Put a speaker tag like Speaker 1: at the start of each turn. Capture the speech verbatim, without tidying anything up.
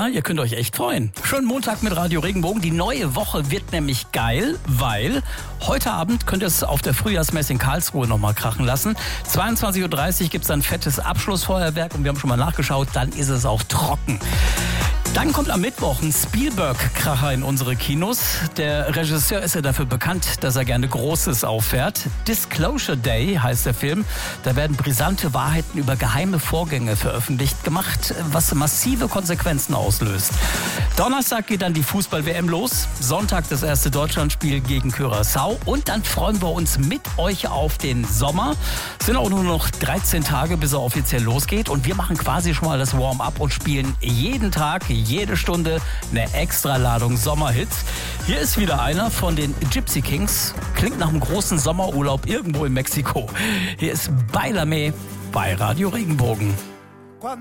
Speaker 1: Ja, ihr könnt euch echt freuen. Schönen Montag mit Radio Regenbogen. Die neue Woche wird nämlich geil, weil heute Abend könnt ihr es auf der Frühjahrsmesse in Karlsruhe nochmal krachen lassen. zweiundzwanzig Uhr dreißig gibt es ein fettes Abschlussfeuerwerk und wir haben schon mal nachgeschaut, dann ist es auch trocken. Dann kommt am Mittwoch ein Spielberg-Kracher in unsere Kinos. Der Regisseur ist ja dafür bekannt, dass er gerne Großes auffährt. Disclosure Day heißt der Film. Da werden brisante Wahrheiten über geheime Vorgänge veröffentlicht gemacht, was massive Konsequenzen auslöst. Donnerstag geht dann die Fußball-W M los. Sonntag das erste Deutschlandspiel gegen Curaçao. Und dann freuen wir uns mit euch auf den Sommer. Es sind auch nur noch dreizehn Tage, bis er offiziell losgeht. Und wir machen quasi schon mal das Warm-up und spielen jeden Tag, jede Stunde eine Extraladung Sommerhits. Hier ist wieder einer von den Gypsy Kings. Klingt nach einem großen Sommerurlaub irgendwo in Mexiko. Hier ist Bailame bei Radio Regenbogen.